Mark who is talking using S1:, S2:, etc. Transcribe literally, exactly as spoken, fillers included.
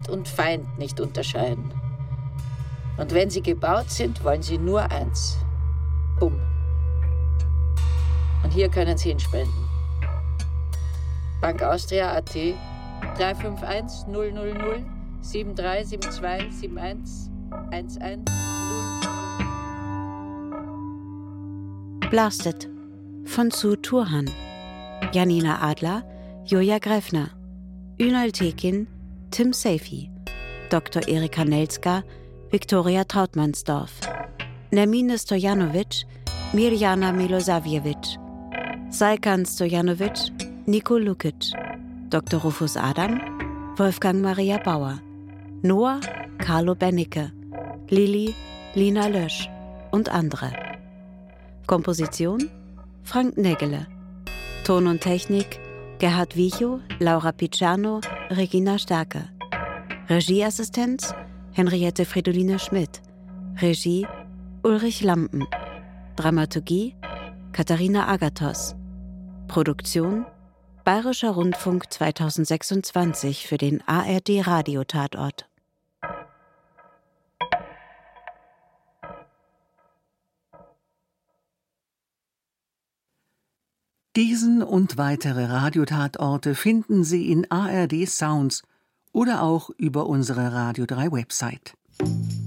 S1: Freund und Feind nicht unterscheiden. Und wenn sie gebaut sind, wollen sie nur eins. Bumm. Und hier können Sie hinspenden. Bank Austria A T drei fünf eins null null null sieben drei sieben zwei sieben eins eins eins null.
S2: Blasted von Sue Turhan, Janina Adler, Julia Greffner, Ünal Tekin, Tim Seyfi, Doktor Erika Nelska, Viktoria Trautmannsdorf, Nermine Stojanovic, Mirjana Milosavljevic, Sajkan Stojanovic, Niko Lukic, Doktor Rufus Adam, Wolfgang Maria Bauer, Noah Carlo Bennecke, Lili Lina Lösch und andere. Komposition Frank Nägele. Ton und Technik Gerhard Wiechow, Laura Picciano, Regina Starke. Regieassistenz Henriette Fridoline Schmidt. Regie Ulrich Lampen. Dramaturgie Katharina Agathos. Produktion Bayerischer Rundfunk zweitausendsechsundzwanzig für den A R D Radiotatort.
S3: Diesen und weitere Radiotatorte finden Sie in A R D Sounds oder auch über unsere Radio drei Website.